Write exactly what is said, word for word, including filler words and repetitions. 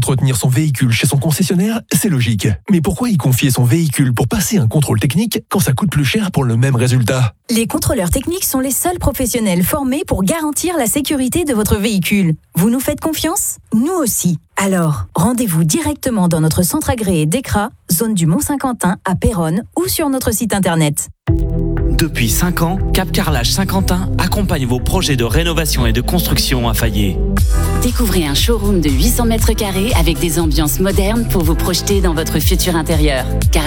entretenir son véhicule chez son concessionnaire, c'est logique. Mais pourquoi y confier son véhicule pour passer un contrôle technique quand ça coûte plus cher pour le même résultat ? Les contrôleurs techniques sont les seuls professionnels formés pour garantir la sécurité de votre véhicule. Vous nous faites confiance ? Nous aussi. Alors, rendez-vous directement dans notre centre agréé d'E C R A, zone du Mont-Saint-Quentin à Péronne ou sur notre site internet. Depuis cinq ans, Cap Carrelage Saint-Quentin accompagne vos projets de rénovation et de construction à Fayet. Découvrez un showroom de huit cents mètres carrés avec des ambiances modernes pour vous projeter dans votre futur intérieur. Car